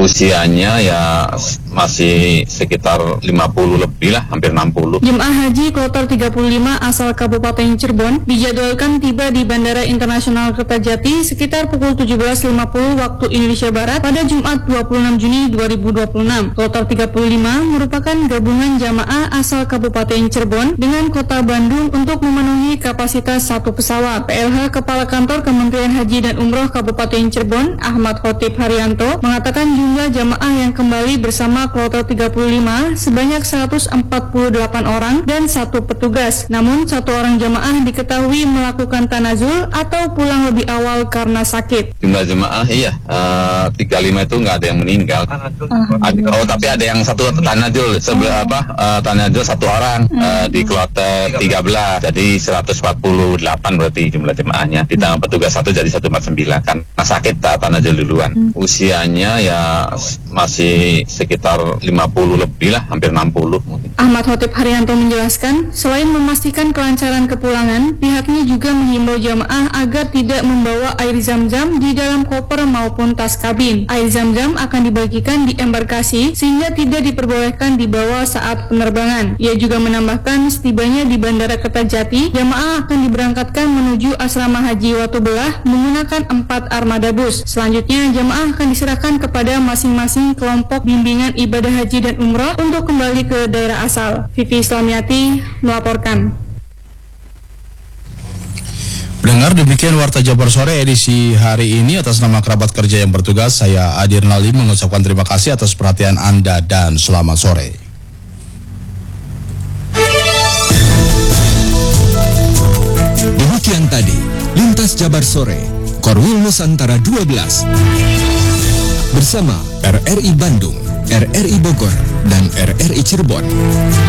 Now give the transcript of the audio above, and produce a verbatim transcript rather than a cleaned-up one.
Usianya ya masih sekitar lima puluh lebih lah, hampir enam puluh. Jemaah haji kloter tiga puluh lima asal Kabupaten Cirebon dijadwalkan tiba di Bandara Internasional Kertajati sekitar pukul tujuh belas lima puluh waktu Indonesia Barat pada Jumat dua puluh enam Juni dua ribu dua puluh enam. Kloter tiga puluh lima merupakan gabungan jamaah asal Kabupaten Cirebon dengan Kota Bandung untuk memenuhi kapasitas satu pesawat. P L H Kepala Kantor Kementerian Haji dan Umroh Kabupaten Cirebon, Ahmad Khotib Haryanto, mengatakan jumlah jamaah yang kembali bersama kloter tiga puluh lima sebanyak seratus empat puluh delapan orang dan satu petugas. Namun satu orang jamaah diketahui melakukan tanazul atau pulang lebih awal karena sakit. Jumlah jemaah iya uh, tiga puluh lima itu nggak ada yang meninggal. Uh, Ad, oh tapi ada yang satu tanazul sebelah apa uh, tanazul satu orang uh, di kloter tiga belas. Jadi seratus empat puluh delapan berarti jumlah jemaahnya. Ditambah petugas satu jadi seratus empat puluh sembilan karena sakit tak tanazul duluan. Usianya ya masih sekitar lima puluh lebih lah, hampir enam puluh mungkin. Ahmad Khotib Haryanto menjelaskan, selain memastikan kelancaran kepulangan, pihaknya juga menghimbau jamaah agar tidak membawa air zam-zam di dalam koper maupun tas kabin. Air zam-zam akan dibagikan di embarkasi sehingga tidak diperbolehkan dibawa saat penerbangan. Ia juga menambahkan, setibanya di Bandara Kertajati, jamaah akan diberangkatkan menuju asrama haji Watubelah menggunakan empat armada bus. Selanjutnya, jamaah akan diserahkan kepada masing-masing kelompok bimbingan ibadah haji dan umrah untuk kembali ke daerah asal. Vivi Islamiati melaporkan. Dengar demikian Warta Jabar Sore edisi hari ini. Atas nama kerabat kerja yang bertugas, saya Adir Nali mengucapkan terima kasih atas perhatian Anda dan selamat sore. Demikian tadi Lintas Jabar Sore Korwil Nusantara dua belas bersama R R I Bandung, R R I Bogor, dan R R I Cirebon.